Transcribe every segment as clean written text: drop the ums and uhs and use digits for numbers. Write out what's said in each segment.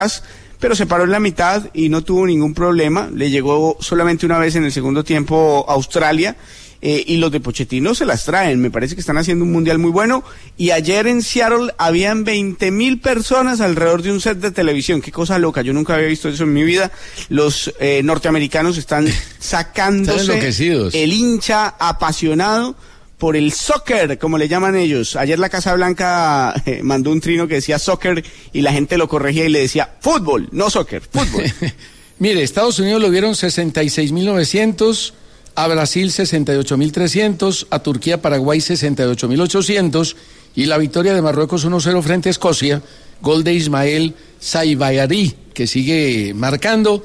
pero se paró en la mitad y no tuvo ningún problema. Le llegó solamente una vez en el segundo tiempo a Australia, y los de Pochettino se las traen. Me parece que están haciendo un mundial muy bueno. Y ayer en Seattle habían 20,000 personas alrededor de un set de televisión. Qué cosa loca, yo nunca había visto eso en mi vida. Los norteamericanos están sacándose el hincha apasionado por el soccer, como le llaman ellos. Ayer la Casa Blanca mandó un trino que decía soccer y la gente lo corregía y le decía fútbol, no soccer, fútbol. Mire, Estados Unidos lo vieron 66.900, a Brasil 68.300, a Turquía, Paraguay 68.800 y la victoria de Marruecos 1-0 frente a Escocia, gol de Ismael Saibayari, que sigue marcando,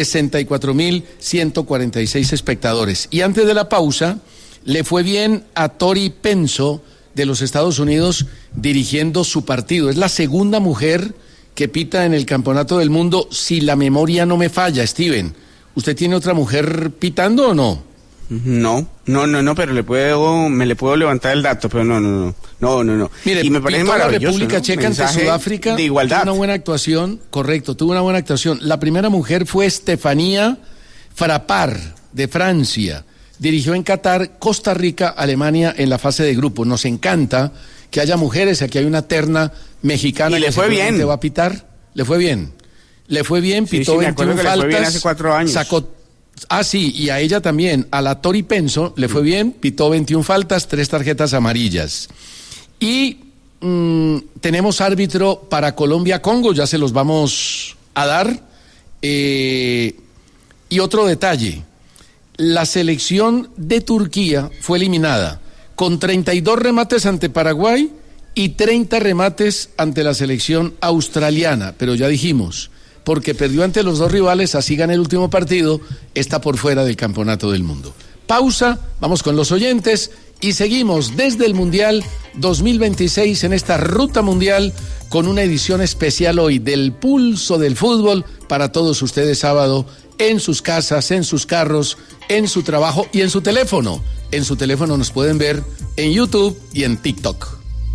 64.146 espectadores. Y antes de la pausa, le fue bien a Tori Penso de los Estados Unidos dirigiendo su partido. Es la segunda mujer que pita en el Campeonato del Mundo, si la memoria no me falla. Steven, ¿usted tiene otra mujer pitando o no? No, pero me le puedo levantar el dato, pero no. Mire, y me parece maravilloso, la República Checa ante Sudáfrica de igualdad. Tuvo una buena actuación, correcto, tuvo una buena actuación. La primera mujer fue Estefanía Frappart, de Francia. Dirigió en Qatar, Costa Rica, Alemania en la fase de grupo. Nos encanta que haya mujeres, aquí hay una terna mexicana y le fue bien. Va a pitar. Le fue bien, pitó 21 faltas. Le fue bien hace 4 años. Y a ella también, a la Tori Penso, le fue bien, pitó 21 faltas, 3 tarjetas amarillas. Y tenemos árbitro para Colombia-Congo, ya se los vamos a dar. Y otro detalle. La selección de Turquía fue eliminada con 32 remates ante Paraguay y 30 remates ante la selección australiana. Pero ya dijimos, porque perdió ante los dos rivales, así gana el último partido, está por fuera del Campeonato del Mundo. Pausa, vamos con los oyentes y seguimos desde el Mundial 2026 en esta ruta mundial con una edición especial hoy del Pulso del Fútbol para todos ustedes sábado en sus casas, en sus carros, en su trabajo y en su teléfono. En su teléfono nos pueden ver en YouTube y en TikTok.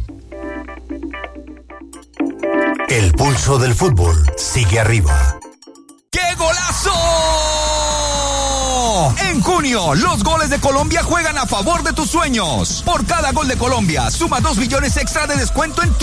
El pulso del fútbol sigue arriba. ¡Qué golazo! En junio, los goles de Colombia juegan a favor de tus sueños. Por cada gol de Colombia, suma 2 millones extra de descuento en tu